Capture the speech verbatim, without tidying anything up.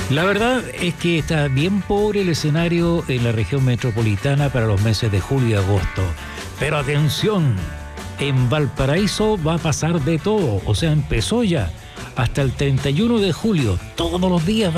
La verdad es que está bien pobre el escenario en la región metropolitana para los meses de julio y agosto. Pero atención, en Valparaíso va a pasar de todo, o sea, empezó ya hasta el treinta y uno de julio, todos los días.